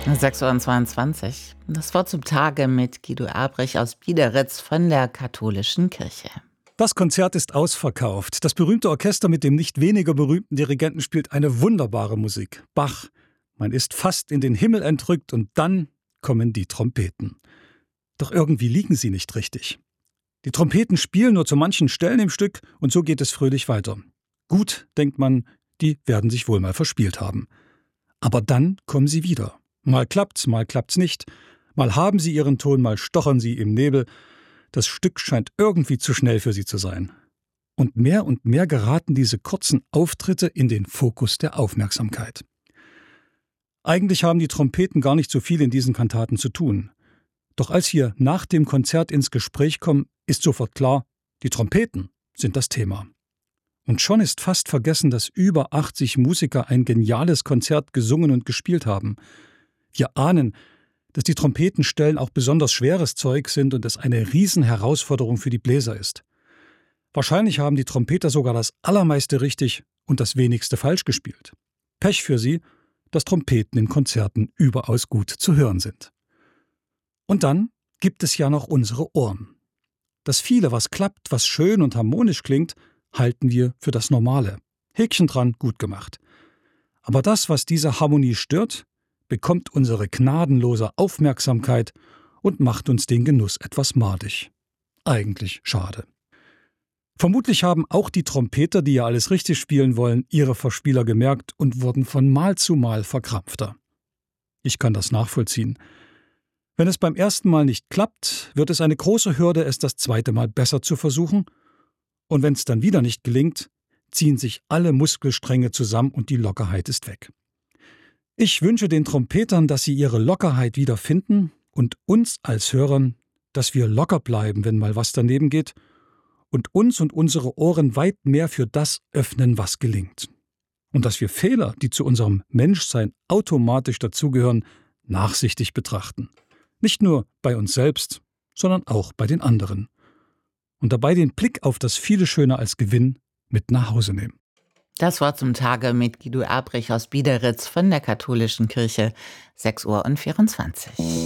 6:22 Uhr. Das Wort zum Tage mit Guido Erbrich aus Biederitz von der Katholischen Kirche. Das Konzert ist ausverkauft. Das berühmte Orchester mit dem nicht weniger berühmten Dirigenten spielt eine wunderbare Musik. Bach. Man ist fast in den Himmel entrückt und dann kommen die Trompeten. Doch irgendwie liegen sie nicht richtig. Die Trompeten spielen nur zu manchen Stellen im Stück und so geht es fröhlich weiter. Gut, denkt man, die werden sich wohl mal verspielt haben. Aber dann kommen sie wieder. Mal klappt's nicht. Mal haben sie ihren Ton, mal stochern sie im Nebel. Das Stück scheint irgendwie zu schnell für sie zu sein. Und mehr geraten diese kurzen Auftritte in den Fokus der Aufmerksamkeit. Eigentlich haben die Trompeten gar nicht so viel in diesen Kantaten zu tun. Doch als wir nach dem Konzert ins Gespräch kommen, ist sofort klar, die Trompeten sind das Thema. Und schon ist fast vergessen, dass über 80 Musiker ein geniales Konzert gesungen und gespielt haben. Wir ahnen, dass die Trompetenstellen auch besonders schweres Zeug sind und es eine Riesenherausforderung für die Bläser ist. Wahrscheinlich haben die Trompeter sogar das Allermeiste richtig und das Wenigste falsch gespielt. Pech für sie, dass Trompeten in Konzerten überaus gut zu hören sind. Und dann gibt es ja noch unsere Ohren. Das viele, was klappt, was schön und harmonisch klingt, halten wir für das Normale. Häkchen dran, gut gemacht. Aber das, was diese Harmonie stört, bekommt unsere gnadenlose Aufmerksamkeit und macht uns den Genuss etwas madig. Eigentlich schade. Vermutlich haben auch die Trompeter, die ja alles richtig spielen wollen, ihre Verspieler gemerkt und wurden von Mal zu Mal verkrampfter. Ich kann das nachvollziehen. Wenn es beim ersten Mal nicht klappt, wird es eine große Hürde, es das zweite Mal besser zu versuchen. Und wenn es dann wieder nicht gelingt, ziehen sich alle Muskelstränge zusammen und die Lockerheit ist weg. Ich wünsche den Trompetern, dass sie ihre Lockerheit wiederfinden und uns als Hörern, dass wir locker bleiben, wenn mal was daneben geht und uns und unsere Ohren weit mehr für das öffnen, was gelingt. Und dass wir Fehler, die zu unserem Menschsein automatisch dazugehören, nachsichtig betrachten. Nicht nur bei uns selbst, sondern auch bei den anderen. Und dabei den Blick auf das viele Schöne als Gewinn mit nach Hause nehmen. Das Wort zum Tage mit Guido Erbrich aus Biederitz von der Katholischen Kirche. 6:24 Uhr.